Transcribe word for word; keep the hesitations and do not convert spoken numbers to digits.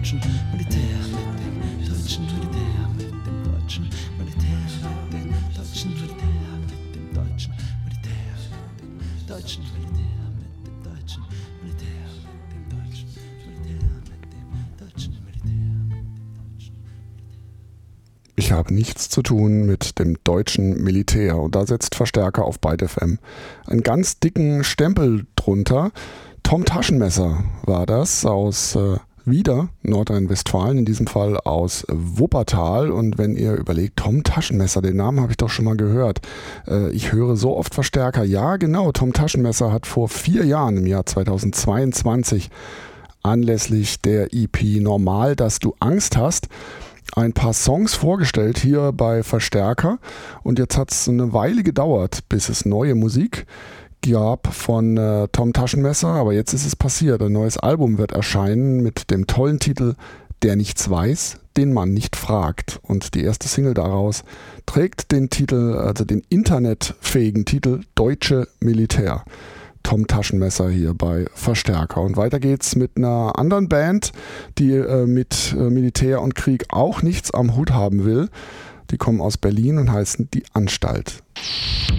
deutschen Militär, mit dem deutschen Militär, mit dem deutschen Militär, mit dem deutschen Militär, mit dem deutschen Militär, mit dem deutschen Militär, mit dem deutschen Militär, mit dem deutschen Militär, mit dem deutschen Militär. Ich habe nichts zu tun mit dem deutschen Militär und da setzt Verstärker auf Byte F M einen ganz dicken Stempel drunter. Tom Taschenmesser war das aus äh, wieder Nordrhein-Westfalen, in diesem Fall aus Wuppertal. Und wenn ihr überlegt, Tom Taschenmesser, den Namen habe ich doch schon mal gehört. Äh, ich höre so oft Verstärker. Ja, genau, Tom Taschenmesser hat vor vier Jahren, im Jahr zweitausendzweiundzwanzig, anlässlich der E P Normal, dass du Angst hast, ein paar Songs vorgestellt hier bei Verstärker. Und jetzt hat es eine Weile gedauert, bis es neue Musik gab von äh, Tom Taschenmesser, aber jetzt ist es passiert. Ein neues Album wird erscheinen mit dem tollen Titel Der nichts weiß, den man nicht fragt. Und die erste Single daraus trägt den Titel, also den internetfähigen Titel Deutsche Militär. Tom Taschenmesser hier bei Verstärker. Und weiter geht's mit einer anderen Band, die äh, mit äh, Militär und Krieg auch nichts am Hut haben will. Die kommen aus Berlin und heißen Die Anstalt.